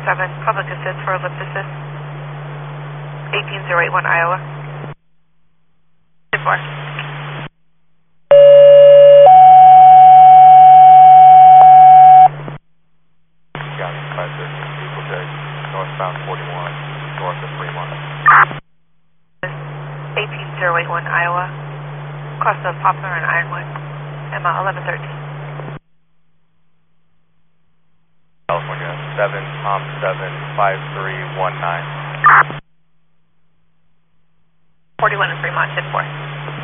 7, public assist for lift assist. 18081 Iowa. 4. County 513, Eagle J, northbound 41, north of Fremont. 18081 Iowa. Cross of Poplar and Ironwood. Emma 1113. California 7, Tom 7, 5319. 41 in Fremont, 10-4.